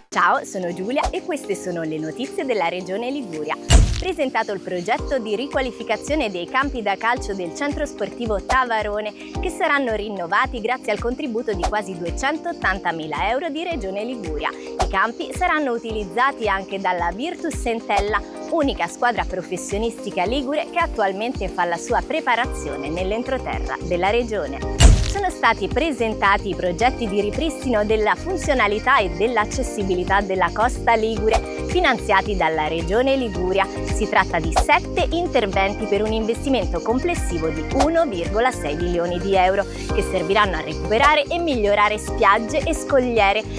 Ciao, sono Giulia e queste sono le notizie della Regione Liguria. Presentato il progetto di riqualificazione dei campi da calcio del centro sportivo Tavarone, che saranno rinnovati grazie al contributo di quasi 280.000 euro di Regione Liguria. I campi saranno utilizzati anche dalla Virtus Entella, unica squadra professionistica ligure che attualmente fa la sua preparazione nell'entroterra della Regione. Sono stati presentati i progetti di ripristino della funzionalità e dell'accessibilità della costa ligure, finanziati dalla Regione Liguria. Si tratta di 7 interventi per un investimento complessivo di 1,6 milioni di euro, che serviranno a recuperare e migliorare spiagge e scogliere,